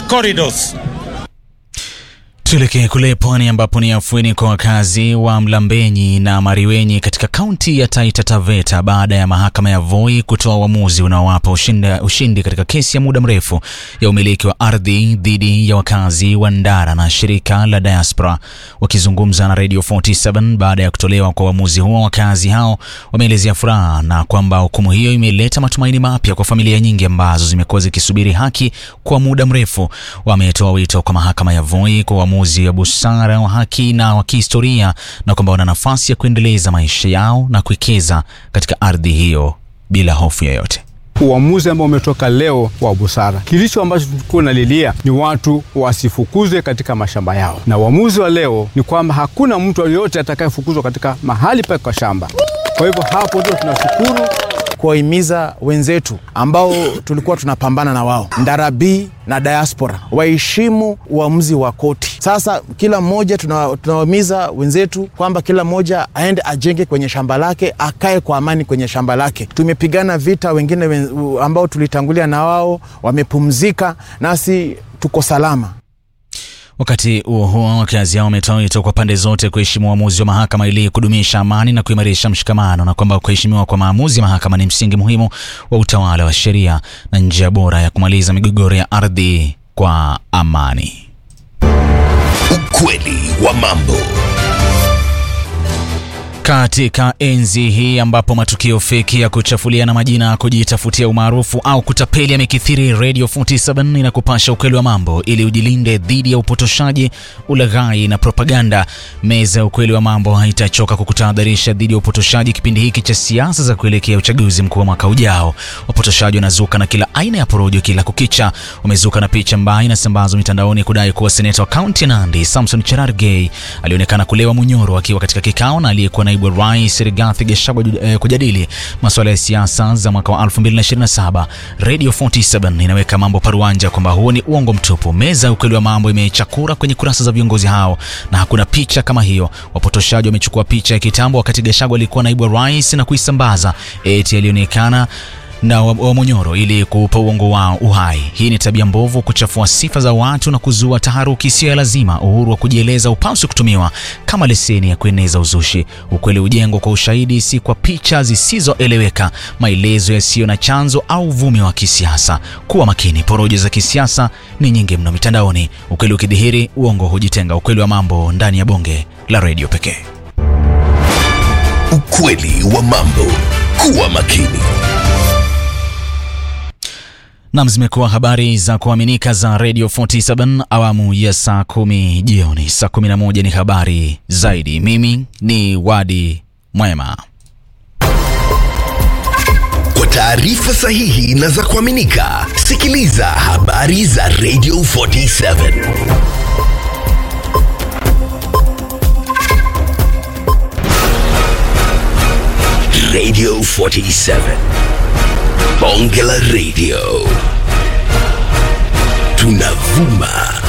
corridors. Tuelekee kule pwani ambapo ni afueni kwa wakazi wa Mlambenyi na Mariwenyi katika kaunti ya Taita Taveta baada ya mahakama ya Voi kutoa uamuzi unaowapa ushindi katika kesi ya muda mrefu ya umiliki wa ardhi dhidi ya wakazi wa Ndara na shirika la Diaspora. Wakizungumza na Radio 47 baada ya kutolewa kwa uamuzi huo, wakazi hao wameelezea furaha na kwamba hukumu hiyo imeleta matumaini mapya kwa familia nyingi ambazo zimekuwa zikisubiri haki kwa muda mrefu. Wametoa wito kwa mahakama ya Voi kwa uamuzi ya busara wa haki na wa kihistoria na kwamba wana nafasi ya kuendeleza maisha yao na kuwekeza katika ardhi hiyo bila hofu yoyote. Uamuzi ambao umetoka leo wa busara. Kilicho ambacho tulikuwa tunalilia ni watu wasifukuzwe katika mashamba yao. Na uamuzi wa leo ni kwamba hakuna mtu yeyote atakayefukuzwa katika mahali pake kwa shamba. Kwa hivyo hapo ndio tunashukuru kuwahimiza wenzetu ambao tulikuwa tunapambana na wao, Ndara B na Diaspora, waheshimu uamuzi wa koti. Sasa kila mmoja tunawahimiza wenzetu kwamba kila mmoja aende ajenge kwenye shamba lake, akae kwa amani kwenye shamba lake. Tumepigana vita, wengine ambao tulitangulia na wao wamepumzika, nasi tuko salama. Wakati huo wakazi hao wametoa wito kwa pande zote kuheshimu uamuzi wa mahakama ili kudumisha amani na kuimarisha mshikamano, na kwamba kuheshimiwa kwa maamuzi ya mahakama ni msingi muhimu wa utawala wa sheria na njia bora ya kumaliza migogoro ya ardhi kwa amani. Ukweli wa mambo. Katika enzi hii ambapo matukio feki ya kuchafuliana majina, kujitafutia umaarufu au kutapeli yamekithiri, Radio 47 inakupasha ukweli wa mambo ili ujilinde dhidi ya upotoshaji, ulaghai na propaganda. Meza ukweli wa mambo haitachoka kukutahadharisha dhidi ya upotoshaji kipindi hiki cha siasa za kuelekea uchaguzi mkuu wa mwaka ujao. Wapotoshaji wanazuka na kila aina ya porojo kila kukicha. Wamezuka na picha mbaya inasambazwa mitandaoni kudai kuwa seneta wa kaunti ya Nandi Samson Cherargei alionekana kulewa munyoro akiwa katika kikao na aliyekuwa naibu rais Rigathi Gachagua kujadili masuala ya siasa za mwaka wa 2027. Radio 47 inaweka mambo paruanja kwamba huo ni uongo mtupu. Meza ukweli wa mambo imechakura kwenye kurasa za viongozi hao na hakuna picha kama hiyo. Wapotoshaji wamechukua picha ya kitambo wakati Gachagua alikuwa naibu rais na kuisambaza eti alionekana na Wamunyoro ili kuupa uongo wao uhai. Hii ni tabia mbovu, kuchafua sifa za watu na kuzua taharuki isiyo lazima. Uhuru wa kujieleza upaswi kutumiwa kama leseni ya kueneza uzushi. Ukweli ujengwa kwa ushahidi, si kwa picha zisizoeleweka, maelezo yasiyo na chanzo au uvumi wa kisiasa. Kuwa makini, porojo za kisiasa ni nyingi mno mitandaoni. Ukweli ukidhihiri, uongo hujitenga. Ukweli wa mambo ndani ya bonge la radio pekee. Ukweli wa mambo. Kuwa makini. Nam, zimekuwa habari za kuaminika za Radio 47 awamu ya saa 10 jioni. Saa 11 ni habari zaidi. Mimi ni Wadi Mwema. Kwa taarifa sahihi na za kuaminika, sikiliza habari za Radio 47. Radio 47. Bonge la Radio. Tunavuma.